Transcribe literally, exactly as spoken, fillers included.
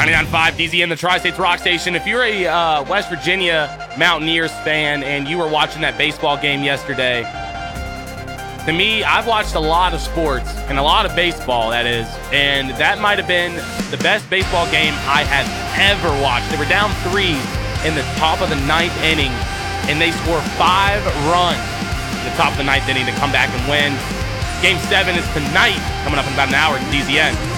ninety-nine point five D Z N, the Tri-States Rock Station. If you're a uh, West Virginia Mountaineers fan and you were watching that baseball game yesterday, to me, I've watched a lot of sports, and a lot of baseball, that is, and that might have been the best baseball game I have ever watched. They were down three in the top of the ninth inning, and they score five runs in the top of the ninth inning to come back and win. Game seven is tonight, coming up in about an hour at D Z N.